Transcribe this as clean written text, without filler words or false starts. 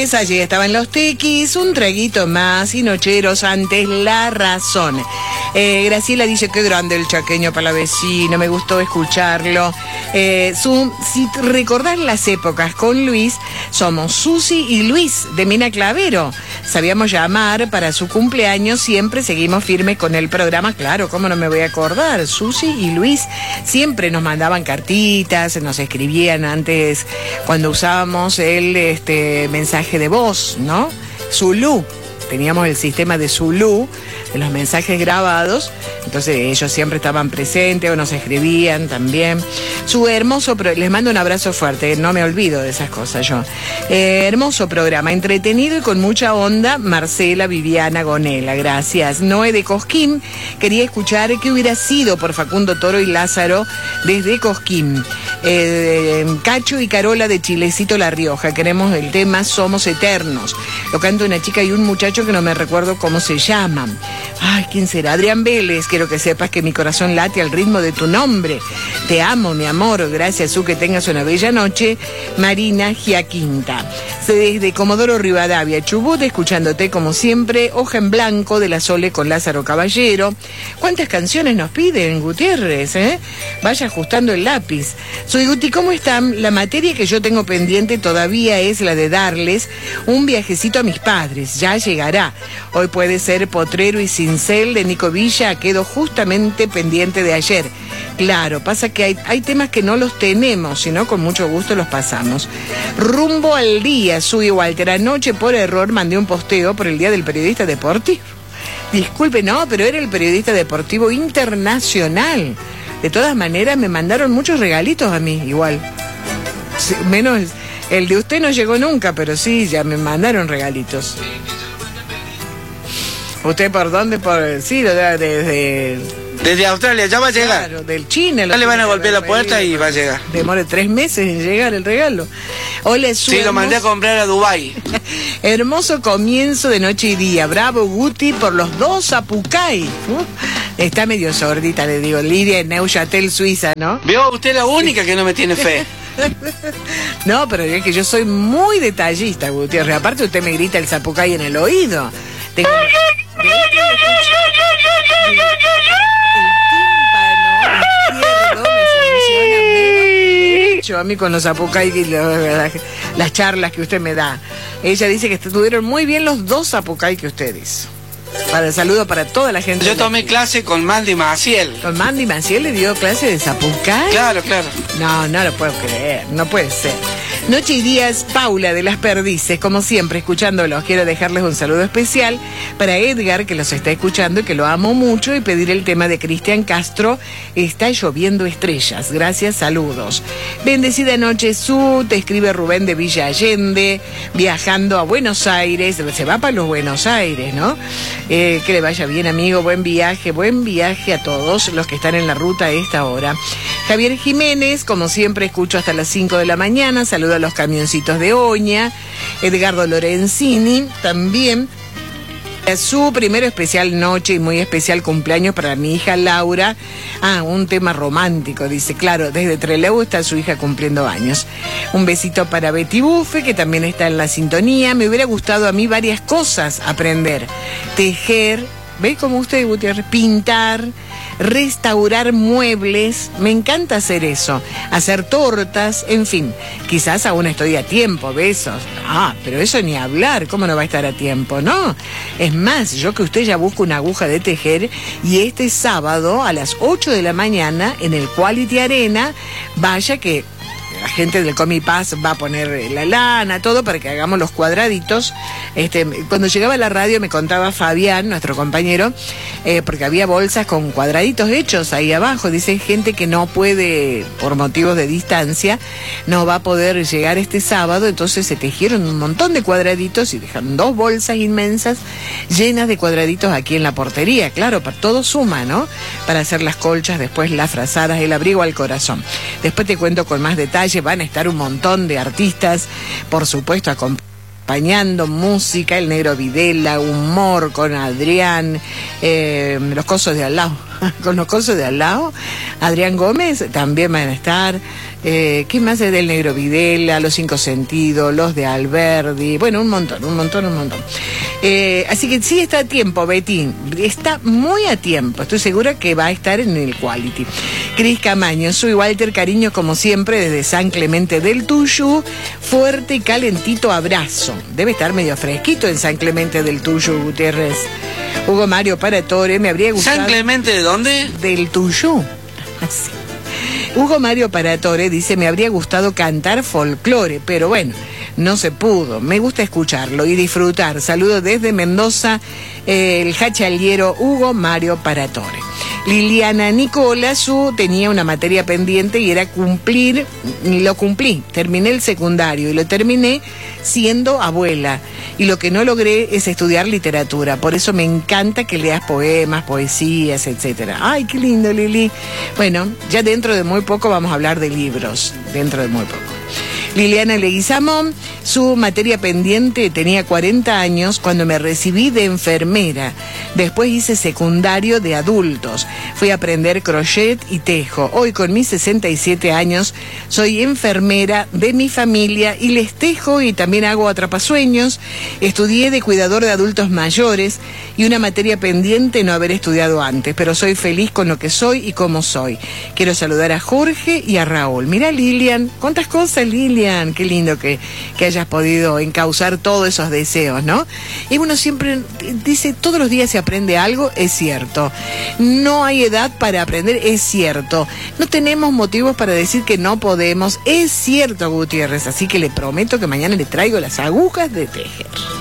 noches, allí estaban los tequis, un traguito más y nocheros antes La Razón. Graciela dice, qué grande el chaqueño para la vecina, me gustó escucharlo. Si recordar las épocas con Luis, somos Susi y Luis de Mina Clavero. Sabíamos llamar para su cumpleaños, siempre seguimos firmes con el programa. Claro, ¿cómo no me voy a acordar? Susi y Luis siempre nos mandaban cartitas, nos escribían antes cuando usábamos el mensaje de voz, ¿no? Zulú. Teníamos el sistema de Zulú, de los mensajes grabados, entonces ellos siempre estaban presentes o nos escribían también. Su hermoso, les mando un abrazo fuerte, no me olvido de esas cosas yo. Hermoso programa, entretenido y con mucha onda, Marcela Viviana Gonela, gracias. Noé de Cosquín, quería escuchar qué hubiera sido por Facundo Toro y Lázaro desde Cosquín. Cacho y Carola de Chilecito La Rioja, queremos el tema Somos Eternos. Lo canta una chica y un muchacho que no me recuerdo cómo se llaman. Ay, ¿quién será? Adrián Vélez, quiero que sepas que mi corazón late al ritmo de tu nombre. Te amo, mi amor, gracias, que tengas una bella noche. Marina Giaquinta. Desde Comodoro Rivadavia, Chubut, escuchándote como siempre. Hoja en Blanco de la Sole con Lázaro Caballero. ¿Cuántas canciones nos piden, Gutiérrez? Vaya ajustando el lápiz. Soy Guti, ¿cómo están? La materia que yo tengo pendiente todavía es la de darles un viajecito a mis padres. Ya llegará. Hoy puede ser Potrero y Cincel de Nico Villa. Quedo justamente pendiente de ayer. Claro, pasa que hay temas que no los tenemos, sino con mucho gusto los pasamos. Rumbo al día, Sui Walter. Anoche por error mandé un posteo por el Día del Periodista Deportivo. Disculpe, no, pero era el periodista deportivo internacional. De todas maneras, me mandaron muchos regalitos a mí, igual. Sí, menos el de usted no llegó nunca, pero sí, ya me mandaron regalitos. ¿Usted por dónde? Sí, desde Australia, ya va a llegar. Claro, del China. Ya le van a golpear la puerta y va a llegar. Demore 3 meses en llegar el regalo. Hola, sí, lo mandé a comprar a Dubái. Hermoso comienzo de noche y día. Bravo, Guti, por los 2 Apucay. Está medio sordita, le digo. Lidia en Neuchâtel, Suiza, ¿no? Veo usted la única que no me tiene fe. No, pero es que yo soy muy detallista, Gutiérrez. Aparte, usted me grita el Zapucay en el oído. Tengo... A mí con los Zapucay y las charlas que usted me da. Ella dice que estuvieron muy bien los 2 Zapucay que ustedes. Para el saludo para toda la gente. Yo tomé clase con Mandy Maciel. ¿Con Mandy Maciel le dio clase de Zapucay? Claro, claro. No, no lo puedo creer, no puede ser. Noche y días, Paula de Las Perdices, como siempre, escuchándolos. Quiero dejarles un saludo especial para Edgar, que los está escuchando y que lo amo mucho, y pedir el tema de Cristian Castro, Está lloviendo estrellas. Gracias, saludos. Bendecida noche, te escribe Rubén de Villa Allende, viajando a Buenos Aires. Se va para los Buenos Aires, ¿no? Que le vaya bien, amigo, buen viaje a todos los que están en la ruta a esta hora. Javier Jiménez, como siempre, escucho hasta las 5 de la mañana, saludo a los camioncitos de Oña. Edgardo Lorenzini, también. Su primero especial noche y muy especial cumpleaños para mi hija Laura. Un tema romántico, dice, claro, desde Trelew está su hija cumpliendo años. Un besito para Betty Buffe, que también está en la sintonía. Me hubiera gustado a mí varias cosas aprender. Tejer, ¿ve cómo usted, Gutiérrez? Pintar, restaurar muebles, me encanta hacer eso, hacer tortas, en fin, quizás aún estoy a tiempo, besos, pero eso ni hablar, ¿cómo no va a estar a tiempo, no? Es más, yo que usted ya busco una aguja de tejer, y este sábado a las 8 de la mañana en el Quality Arena, vaya que la gente del Comipaz va a poner la lana, todo para que hagamos los cuadraditos. Cuando llegaba a la radio me contaba Fabián, nuestro compañero, porque había bolsas con cuadraditos hechos ahí abajo. Dice gente que no puede, por motivos de distancia, no va a poder llegar este sábado, entonces se tejieron un montón de cuadraditos y dejaron 2 bolsas inmensas llenas de cuadraditos aquí en la portería. Claro, para todo suma, ¿no? Para hacer las colchas, después las frazadas, el abrigo al corazón. Después te cuento con más detalles. Van a estar un montón de artistas, por supuesto, acompañando música, el Negro Videla, humor con Adrián, los cosos de al lado. con los cosos de al lado. Adrián Gómez también van a estar. ¿Qué más es del Negro Videla? Los Cinco Sentidos, los de Alberdi. Bueno, un montón. Así que sí está a tiempo, Betty. Está muy a tiempo. Estoy segura que va a estar en el Quality. Cris Camaño, soy Walter, cariño como siempre desde San Clemente del Tuyú. Fuerte y calentito abrazo. Debe estar medio fresquito en San Clemente del Tuyú, Gutiérrez. Hugo Mario Paratore, me habría gustado. ¿San Clemente de dónde? Del Tuyú. Así. Hugo Mario Paratore dice, me habría gustado cantar folclore, pero bueno, no se pudo. Me gusta escucharlo y disfrutar. Saludos desde Mendoza, el hachaliero Hugo Mario Paratore. Liliana Nicola, tenía una materia pendiente y era cumplir, y lo cumplí. Terminé el secundario y lo terminé siendo abuela. Y lo que no logré es estudiar literatura. Por eso me encanta que leas poemas, poesías, etcétera. Ay, qué lindo, Lili. Bueno, ya dentro de muy poco vamos a hablar de libros. Dentro de muy poco. Liliana Leguizamón, su materia pendiente, tenía 40 años cuando me recibí de enfermera. Después hice secundario de adultos. Fui a aprender crochet y tejo. Hoy con mis 67 años soy enfermera de mi familia y les tejo y también hago atrapasueños. Estudié de cuidador de adultos mayores y una materia pendiente no haber estudiado antes, pero soy feliz con lo que soy y cómo soy. Quiero saludar a Jorge y a Raúl. Mira, Lilian, ¿cuántas cosas, Lilian? Qué lindo que hayas podido encauzar todos esos deseos, ¿no? Y uno siempre dice, todos los días se aprende algo, es cierto. No hay edad para aprender, es cierto. No tenemos motivos para decir que no podemos, es cierto, Gutiérrez. Así que le prometo que mañana le traigo las agujas de tejer.